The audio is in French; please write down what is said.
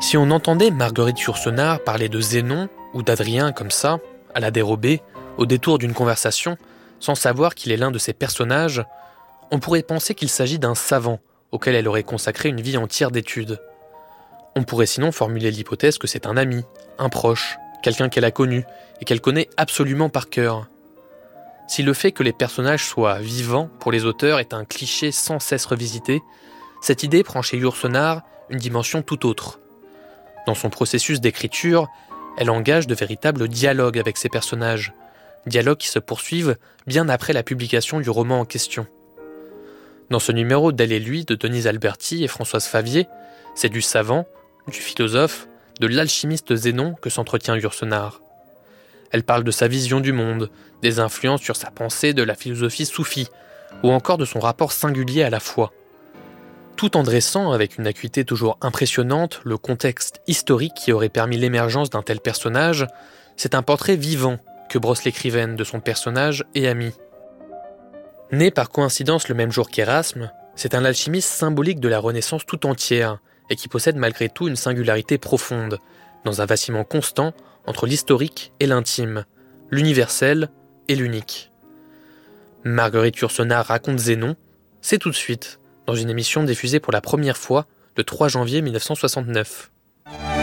Si on entendait Marguerite Yourcenar parler de Zénon ou d'Adrien comme ça, à la dérobée, au détour d'une conversation, sans savoir qu'il est l'un de ses personnages, on pourrait penser qu'il s'agit d'un savant auquel elle aurait consacré une vie entière d'études. On pourrait sinon formuler l'hypothèse que c'est un ami, un proche, quelqu'un qu'elle a connu et qu'elle connaît absolument par cœur. Si le fait que les personnages soient vivants pour les auteurs est un cliché sans cesse revisité, cette idée prend chez Yourcenar une dimension tout autre. Dans son processus d'écriture, elle engage de véritables dialogues avec ses personnages, dialogues qui se poursuivent bien après la publication du roman en question. Dans ce numéro d'Elle et lui de Denise Alberti et Françoise Favier, c'est du savant, du philosophe, de l'alchimiste Zénon que s'entretient Yourcenar. Elle parle de sa vision du monde, des influences sur sa pensée de la philosophie soufie, ou encore de son rapport singulier à la foi. Tout en dressant, avec une acuité toujours impressionnante, le contexte historique qui aurait permis l'émergence d'un tel personnage, c'est un portrait vivant que brosse l'écrivaine de son personnage et ami. Né par coïncidence le même jour qu'Érasme, c'est un alchimiste symbolique de la Renaissance tout entière et qui possède malgré tout une singularité profonde, dans un vacillement constant entre l'historique et l'intime, l'universel et l'unique. Marguerite Yourcenar raconte Zénon, c'est tout de suite, dans une émission diffusée pour la première fois le 3 janvier 1969.